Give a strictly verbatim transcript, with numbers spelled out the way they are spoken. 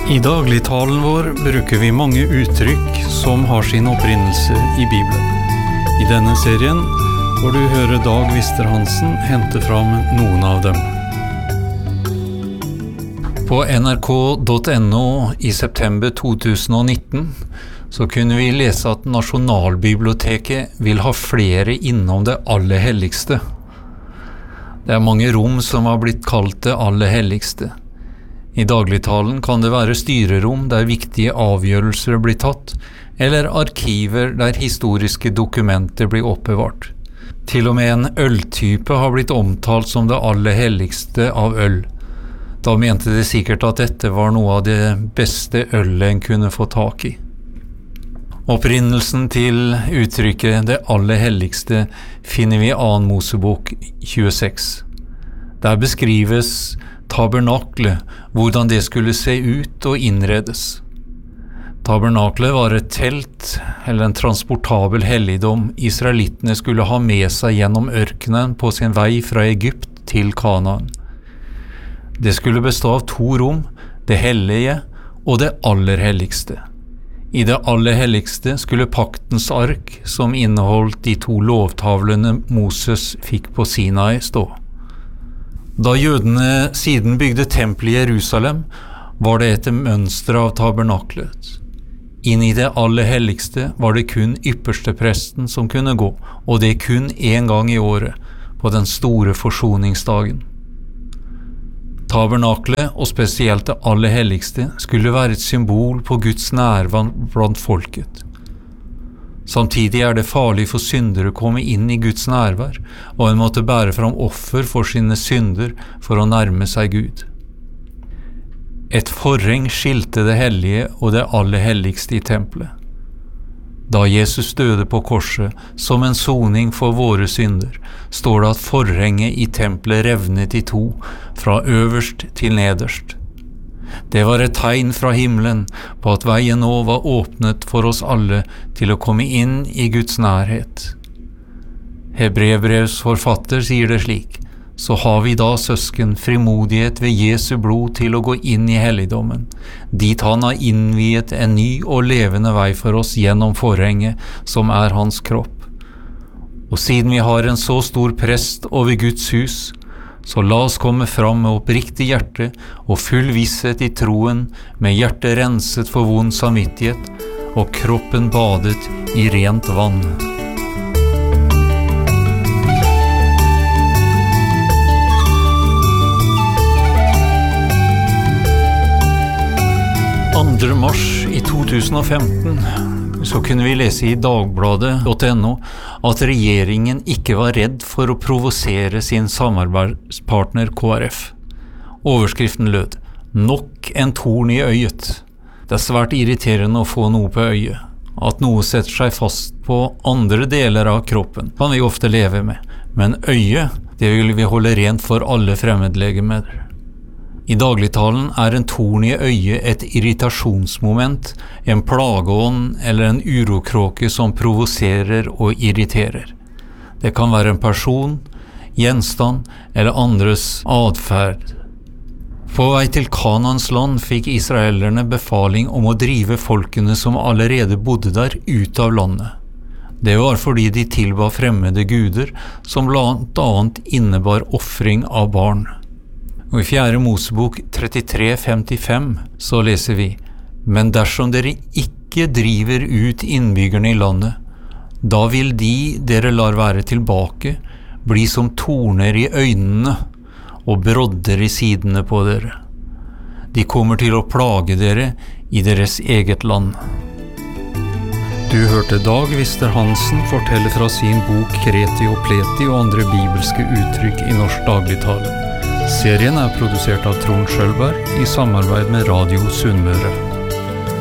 I dagligtalen vår bruker vi mange uttrykk som har sin opprinnelse i Bibelen. I denne serien får du høre Dag Wister-Hansen hente fram noen av dem. På N R K punktum N O i september to tusen nitten så kunne vi lese at Nasjonalbiblioteket vil ha flere innom det aller helligste. Det er mange rom som har blitt kalt det aller helligste. I dagligtalen kan det være styrerom der viktige avgjørelser blir tatt, eller arkiver der historiske dokumenter blir oppbevart. Til og med en øltype har blitt omtalt som det aller helligste av øl. Da mente de sikkert at dette var noe av det beste ølet en kunne få tak i. Opprinnelsen til uttrykket «det aller helligste» finner vi i Annen Mosebok tjueseks. Der beskrives tabernaklet, hvordan det skulle se ut og innredes. Tabernaklet var et telt, eller en transportabel helligdom israelittene skulle ha med seg gjennom ørkenen på sin vei fra Egypt til Kanaan. Det skulle bestå av to rom, det hellige og det aller helligste. I det aller helligste skulle paktens ark, som inneholdt de to lovtavlene Moses fikk på Sinai, stå. Da jødene siden bygde tempelet i Jerusalem, var det etter mønster av tabernaklet. Inn i det aller helligste var det kun ypperste presten som kunne gå, og det kun en gang i året, på den store forsoningsdagen. Tabernaklet, og spesielt det aller helligste, skulle være et symbol på Guds nærvær blant folket. Samtidig er det farlig for syndere å komme inn i Guds nærvær, og en måtte bære fram offer for sine synder for å nærme seg Gud. Et forheng skilte det hellige og det aller helligste i tempelet. Da Jesus døde på korset som en soning for våre synder, står det at forhenget i tempelet revnet i to, fra øverst til nederst. Det var et tegn fra himmelen på at veien nå var åpnet for oss alle til å komme inn i Guds nærhet. Hebreerbrevs forfatter sier det slik: så har vi da, søsken, frimodighet ved Jesu blod til å gå inn i helligdommen, dit han har innviet en ny og levende vei for oss gjennom forhenget, som er hans kropp. Og siden vi har en så stor prest over Guds hus, så la oss komme fram med oppriktig hjerte og full visshet i troen, med hjertet renset for vond samvittighet og kroppen badet i rent vann. andre mars i to tusen femten så kunne vi lese i dagbladet punktum N O at regjeringen ikke var redd for å provosere sin samarbeidspartner K R F. Overskriften lød: nok en torn i øyet. Det er svært irriterende å få noe på øyet. At noe setter seg fast på andre deler av kroppen kan vi ofte leve med, men øyet, det vil vi holde rent for alle fremmedlegemer. I dagligtalen er en torn i øyet et irritasjonsmoment, en plageånd eller en urokråke som provoserer og irriterer. Det kan være en person, gjenstand eller andres adferd. På vei til Kanaans land fikk israelerne befaling om å drive folkene som allerede bodde der ut av landet. Det var fordi de tilba fremmede guder, som blant annet innebar offring av barn. Og i fjerde Mosebok trettitre femtifem så leser vi: men dersom dere ikke driver ut innbyggerne i landet, da vil de dere lar være tilbake bli som torner i øynene og brodder i sidene på dere. De kommer til å plage dere i deres eget land. Du hørte Dag Wister-Hansen fortelle fra sin bok Kreti og Pleti og andre bibelske uttrykk i norsk dagligtale. Serien er produsert av Trond Schølberg i samarbeid med Radio Sunnmøre.